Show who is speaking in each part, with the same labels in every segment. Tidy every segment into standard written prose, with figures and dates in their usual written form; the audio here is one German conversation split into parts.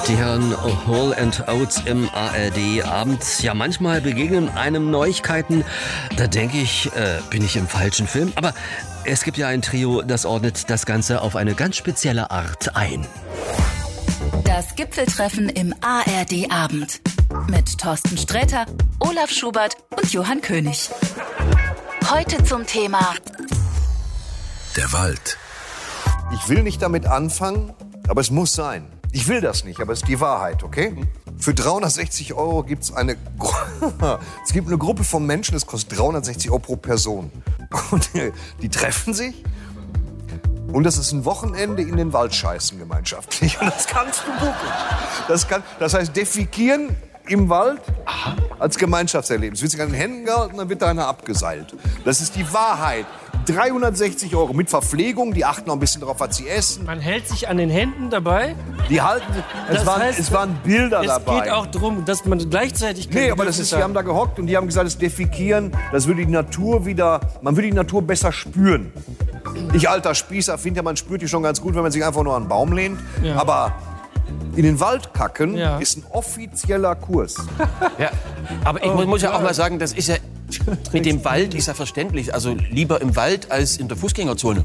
Speaker 1: Sie hören Hall & Oates im ARD-Abend. Ja, manchmal begegnen einem Neuigkeiten. Da denke ich, bin ich im falschen Film? Aber es gibt ja ein Trio, das ordnet das Ganze auf eine ganz spezielle Art ein.
Speaker 2: Das Gipfeltreffen im ARD-Abend. Mit Thorsten Sträter, Olaf Schubert und Johann König. Heute zum Thema
Speaker 3: der Wald.
Speaker 4: Ich will nicht damit anfangen, aber es muss sein. Ich will das nicht, aber es ist die Wahrheit, okay? Für 360 € gibt es eine Gruppe von Menschen, das kostet 360 € pro Person. Und die treffen sich und das ist ein Wochenende in den Wald scheißen gemeinschaftlich. Und das kannst du buchen. Das heißt, defekieren im Wald als Gemeinschaftserlebnis. Wird sich an den Händen gehalten, dann wird da einer abgeseilt. Das ist die Wahrheit. 360 € mit Verpflegung, die achten noch ein bisschen darauf, was sie essen.
Speaker 5: Man hält sich an den Händen dabei.
Speaker 4: Die halten, es waren Bilder dabei.
Speaker 5: Es geht auch darum, dass man gleichzeitig...
Speaker 4: Nee, aber wir haben da gehockt und die haben gesagt, das Defekieren, das würde die Natur man würde die Natur besser spüren. Ich, alter Spießer, finde ja, man spürt die schon ganz gut, wenn man sich einfach nur an einen Baum lehnt. Ja. Aber in den Wald kacken ist ein offizieller Kurs.
Speaker 6: Ja, aber ich muss ja auch mal sagen, das ist ja... Mit dem Wald ist ja verständlich. Also lieber im Wald als in der Fußgängerzone.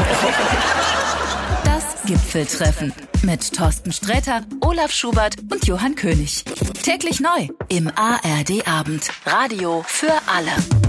Speaker 2: Das Gipfeltreffen mit Thorsten Sträter, Olaf Schubert und Johann König. Täglich neu im ARD-Abend. Radio für alle.